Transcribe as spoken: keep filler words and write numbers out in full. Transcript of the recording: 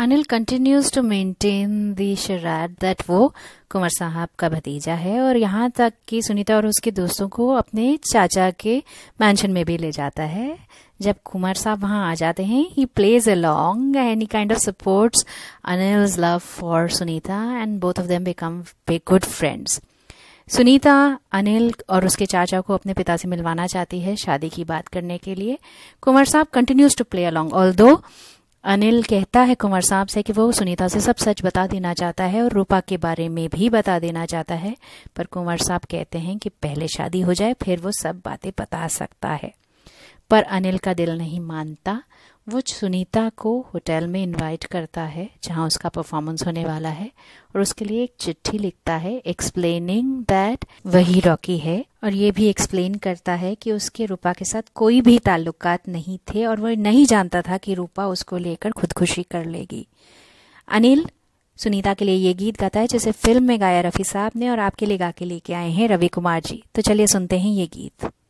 Anil continues to maintain the शरारत that वो कुंवर साहब का भतीजा है, और यहाँ तक कि सुनीता और उसके दोस्तों को अपने चाचा के मैंशन में भी ले जाता है। जब कुंवर साहब वहां आ जाते हैं, he plays along and he kind of supports Anil's love for Sunita and both of them become good friends. Sunita Anil और उसके चाचा को अपने पिता से मिलवाना चाहती है शादी की बात करने के लिए। कुंवर साहब continues to play along, although Anil कहता है कुंवर साहब से कि वो सुनीता से सब सच बता देना चाहता है और रूपा के बारे में भी बता देना चाहता है, पर कुंवर साहब कहते हैं कि पहले शादी हो जाए फिर वो सब बातें बता सकता है। पर अनिल का दिल नहीं मानता। वो सुनीता को होटल में इनवाइट करता है जहां उसका परफॉर्मेंस होने वाला है, और उसके लिए एक चिट्ठी लिखता है एक्सप्लेनिंग दैट वही रॉकी है, और ये भी एक्सप्लेन करता है कि उसके रूपा के साथ कोई भी ताल्लुकात नहीं थे और वो नहीं जानता था कि रूपा उसको लेकर खुदकुशी कर लेगी। अनिल सुनीता के लिए ये गीत गाता है जिसे फिल्म में गाया रफी साहब ने, और आपके लिए गा के लेके आए हैं रवि कुमार जी। तो चलिए सुनते हैं ये गीत।